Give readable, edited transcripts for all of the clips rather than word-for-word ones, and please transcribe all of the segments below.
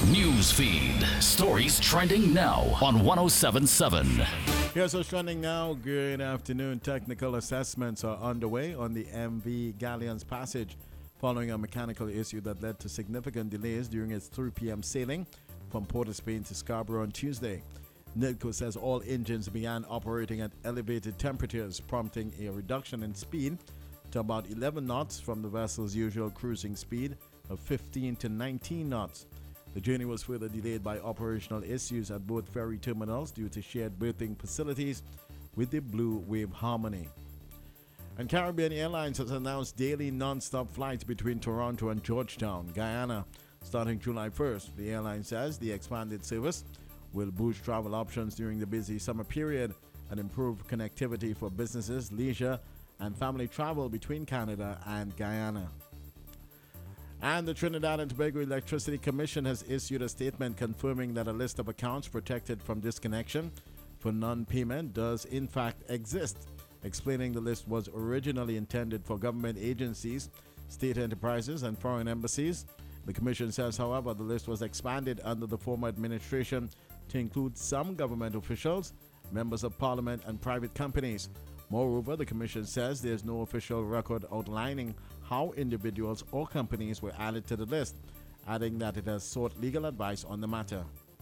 News feed. Stories trending now on 1077. Here's what's trending now. Good afternoon. Technical assessments are underway on the MV Galleon's passage following a mechanical issue that led to significant delays during its 3 p.m. sailing from Port of Spain to Scarborough on Tuesday. NIDCO says all engines began operating at elevated temperatures, prompting a reduction in speed to about 11 knots from the vessel's usual cruising speed of 15 to 19 knots. The journey was further delayed by operational issues at both ferry terminals due to shared berthing facilities with the Blue Wave Harmony. And Caribbean Airlines has announced daily non-stop flights between Toronto and Georgetown, Guyana, starting July 1st. The airline says the expanded service will boost travel options during the busy summer period and improve connectivity for businesses, leisure, and family travel between Canada and Guyana. And the Trinidad and Tobago Electricity Commission has issued a statement confirming that a list of accounts protected from disconnection for non-payment does in fact exist, explaining the list was originally intended for government agencies, state enterprises, and foreign embassies. The Commission says, however, the list was expanded under the former administration to include some government officials, members of parliament, and private companies. Moreover, the Commission says there is no official record outlining how individuals or companies were added to the list, adding that it has sought legal advice on the matter.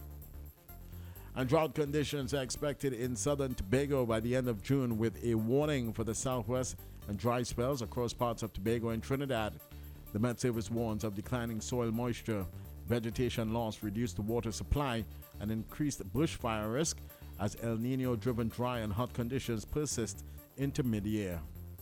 And drought conditions are expected in southern Tobago by the end of June, with a warning for the southwest and dry spells across parts of Tobago and Trinidad. The Met Service warns of declining soil moisture, vegetation loss, reduced water supply, and increased bushfire risk as El Nino-driven dry and hot conditions persist into mid-year.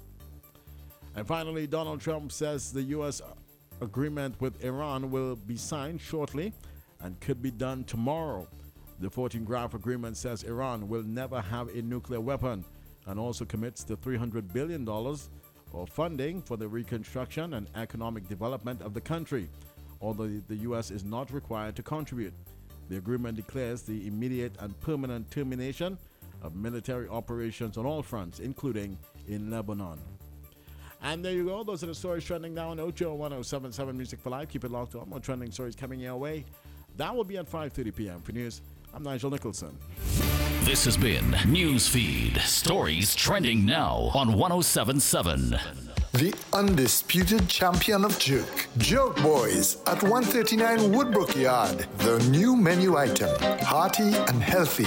And finally, Donald Trump says the U.S. agreement with Iran will be signed shortly and could be done tomorrow. The 14-graph agreement says Iran will never have a nuclear weapon and also commits to $300 billion of funding for the reconstruction and economic development of the country, although the U.S. is not required to contribute. The agreement declares the immediate and permanent termination of military operations on all fronts, including in Lebanon. And there you go. Those are the stories trending now on Ocho 1077 Music for Life. Keep it locked on. More trending stories coming your way. That will be at 5:30 p.m. For news, I'm Nigel Nicholson. This has been Newsfeed. Stories trending now on 1077. The undisputed champion of Jerk Boys at 139 Woodbrook Yard. The new menu item, hearty and healthy.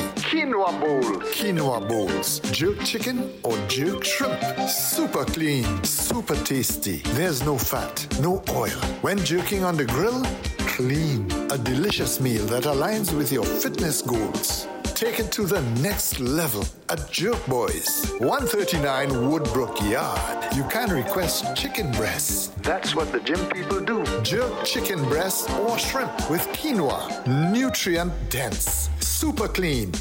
Quinoa bowls, jerk chicken or jerk shrimp. Super clean, super tasty. There's no fat, no oil. When jerking on the grill, clean. A delicious meal that aligns with your fitness goals. Take it to the next level at Jerk Boys, 139 Woodbrook Yard. You can request chicken breasts. That's what the gym people do. Jerk chicken breasts or shrimp with quinoa. Nutrient dense. Super clean.